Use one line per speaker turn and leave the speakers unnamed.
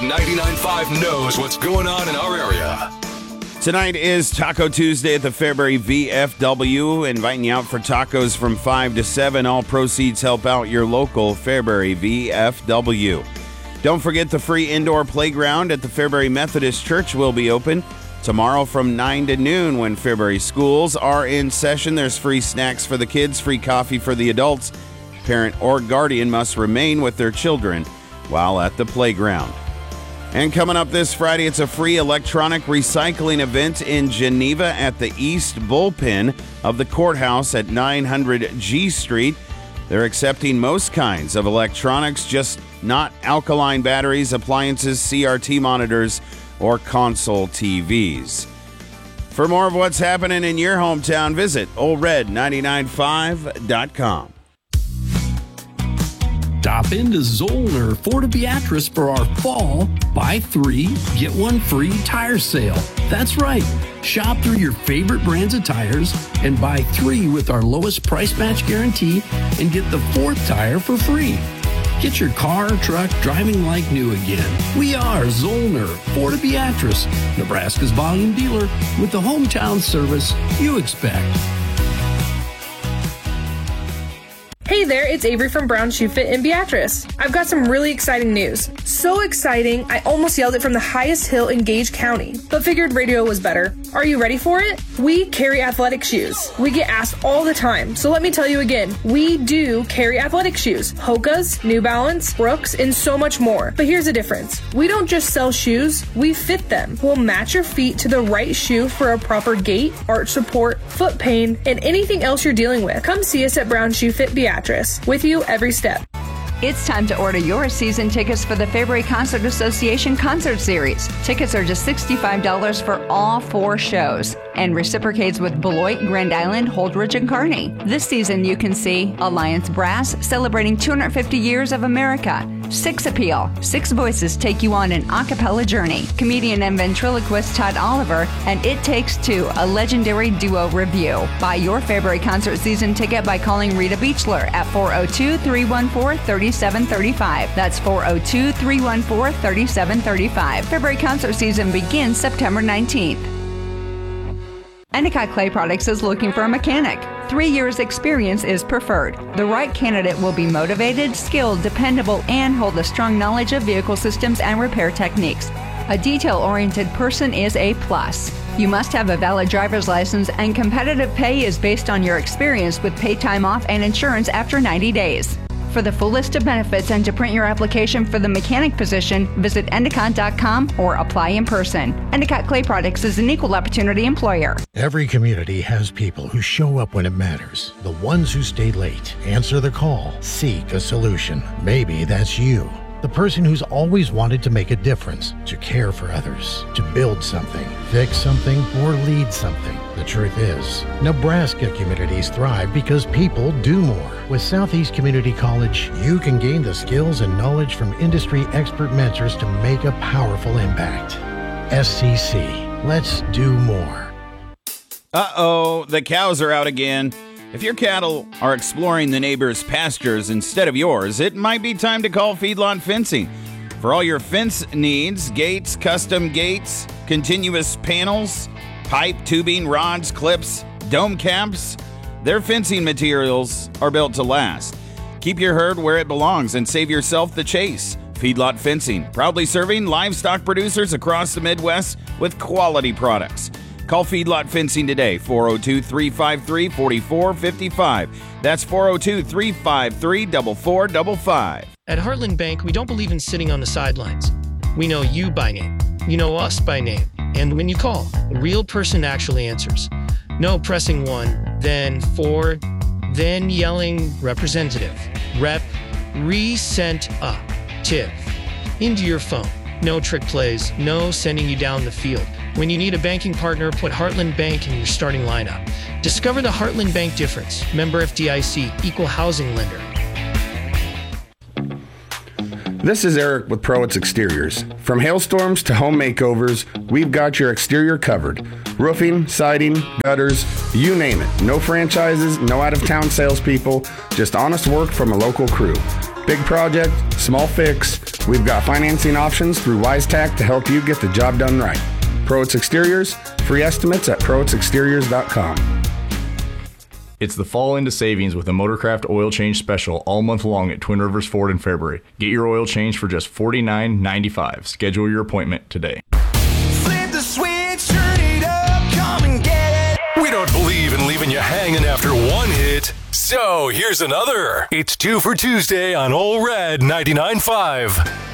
99.5 knows what's going on in our area.
Tonight is Taco Tuesday at the Fairbury VFW. Inviting you out for tacos from 5 to 7. All proceeds help out your local Fairbury VFW. Don't forget the free indoor playground at the Fairbury Methodist Church will be open tomorrow from 9 to noon when Fairbury schools are in session. There's free snacks for the kids, free coffee for the adults. Parent or guardian must remain with their children while at the playground. And coming up this Friday, it's a free electronic recycling event in Geneva at the East Bullpen of the courthouse at 900 G Street. They're accepting most kinds of electronics, just not alkaline batteries, appliances, CRT monitors, or console TVs. For more of what's happening in your hometown, visit oldred995.com.
Stop into Zollner Fort Beatrice for our fall buy 3, get 1 free tire sale. That's right. Shop through your favorite brands of tires and buy 3 with our lowest price match guarantee and get the 4th tire for free. Get your car or truck driving like new again. We are Zollner Fort Beatrice, Nebraska's volume dealer with the hometown service you expect.
Hey there, it's Avery from Brown Shoe Fit in Beatrice. I've got some really exciting news. So exciting, I almost yelled it from the highest hill in Gage County, but figured radio was better. Are you ready for it? We carry athletic shoes. We get asked all the time, so let me tell you again. We do carry athletic shoes. Hoka's, New Balance, Brooks, and so much more. But here's the difference. We don't just sell shoes, we fit them. We'll match your feet to the right shoe for a proper gait, arch support, foot pain, and anything else you're dealing with. Come see us at Brown Shoe Fit Beatrice. With you every step.
It's time to order your season tickets for the Fairbury Concert Association Concert Series. Tickets are just $65 for all 4 shows and reciprocates with Beloit, Grand Island, Holdridge, and Kearney. This season you can see Alliance Brass celebrating 250 years of America. Six Appeal. 6 voices take you on an a cappella journey. Comedian and ventriloquist Todd Oliver and It Takes Two, a legendary duo review. Buy your Fairbury Concert season ticket by calling Rita Beechler at 402-314-3735. That's 402-314-3735. Fairbury Concert season begins September 19th. Endicott Clay Products is looking for a mechanic. 3 years experience is preferred. The right candidate will be motivated, skilled, dependable, and hold a strong knowledge of vehicle systems and repair techniques. A detail-oriented person is a plus. You must have a valid driver's license, and competitive pay is based on your experience with paid time off and insurance after 90 days. For the full list of benefits and to print your application for the mechanic position, visit Endicott.com or apply in person. Endicott Clay Products is an equal opportunity employer.
Every community has people who show up when it matters. The ones who stay late, answer the call, seek a solution. Maybe that's you. The person who's always wanted to make a difference, to care for others, to build something, fix something, or lead something. The truth is, Nebraska communities thrive because people do more. With Southeast Community College, you can gain the skills and knowledge from industry expert mentors to make a powerful impact. SCC, let's do more.
Uh-oh, the cows are out again. If your cattle are exploring the neighbor's pastures instead of yours, it might be time to call Feedlot Fencing. For all your fence needs, gates, custom gates, continuous panels, pipe, tubing, rods, clips, dome caps, their fencing materials are built to last. Keep your herd where it belongs and save yourself the chase. Feedlot Fencing, proudly serving livestock producers across the Midwest with quality products. Call Feedlot Fencing today, 402-353-4455. That's 402-353-4455.
At Heartland Bank, we don't believe in sitting on the sidelines. We know you by name. You know us by name. And when you call, a real person actually answers. No pressing 1, then 4, then yelling representative, rep, resent up, TIV, into your phone. No trick plays, no sending you down the field. When you need a banking partner, put Heartland Bank in your starting lineup. Discover the Heartland Bank difference. Member FDIC, equal housing lender.
This is Eric with Prowitz Exteriors. From hailstorms to home makeovers, we've got your exterior covered. Roofing, siding, gutters, you name it. No franchises, no out-of-town salespeople, just honest work from a local crew. Big project, small fix, We've got financing options through WiseTac to help you get the job done right. Proitz Exteriors, free estimates at ProitzExteriors.com.
It's the fall into savings with a Motorcraft oil change special all month long at Twin Rivers Ford in Fairbury. Get your oil change for just $49.95. Schedule your appointment today.
Flip the switch, turn it up, come and get it. We don't believe in leaving you hanging after one hit. So here's another. It's 2 for Tuesday on Ole Red 99.5.